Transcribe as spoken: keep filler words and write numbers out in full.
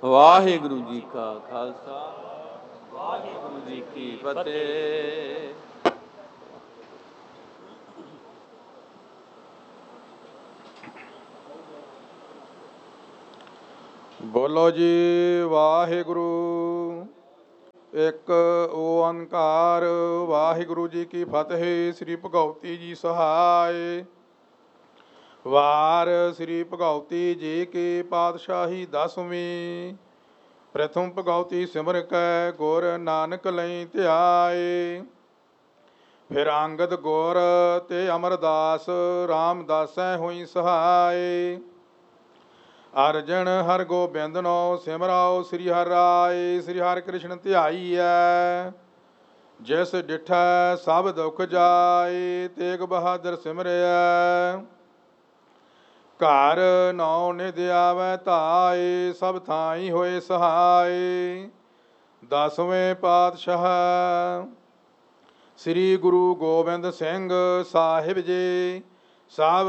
ਵਾਹਿਗੁਰੂ ਜੀ ਕਾ ਖਾਲਸਾ, ਵਾਹਿਗੁਰੂ ਜੀ ਕੀ ਫਤਿਹ। ਬੋਲੋ ਜੀ ਵਾਹਿਗੁਰੂ। ਇੱਕ ਓੰਕਾਰ ਵਾਹਿਗੁਰੂ ਜੀ ਕੀ ਫਤਿਹ। ਸ੍ਰੀ ਭਗਉਤੀ ਜੀ ਸਹਾਇ। ਵਾਰ ਸ੍ਰੀ ਭਗਉਤੀ ਜੀ ਕੀ ਪਾਤਸ਼ਾਹੀ ਦਸਵੀਂ। ਪ੍ਰਥਮ ਭਗਉਤੀ ਸਿਮਰ ਕੈ ਗੁਰ ਨਾਨਕ ਲਈ ਧਿਆਏ। ਫਿਰ ਅੰਗਦ ਗੁਰ ਤੇ ਅਮਰਦਾਸ ਰਾਮਦਾਸੈ ਹੋਈ ਸਹਾਇ। ਅਰਜਨ ਹਰ ਗੋਬਿੰਦ ਨੋ ਸਿਮਰਾਓ ਸ੍ਰੀ ਹਰਿ ਰਾਏ। ਸ੍ਰੀ ਹਰਿ ਕ੍ਰਿਸ਼ਨ ਧਿਆਈਐ ਜਿਸ ਡਿਠੈ ਸਭ ਦੁਖ ਜਾਏ। ਤੇਗ ਬਹਾਦਰ ਸਿਮਰਿਐ ਘਰ ਨੌ ਨਿਧ ਆਵੈ ਧਾਏ। ਸਭ ਥਾਈ ਹੋਏ ਸਹਾਏ। ਦਸਵੇਂ ਪਾਤਸ਼ਾਹ ਸ੍ਰੀ ਗੁਰੂ ਗੋਬਿੰਦ ਸਿੰਘ ਸਾਹਿਬ ਜੀ। ਸਭ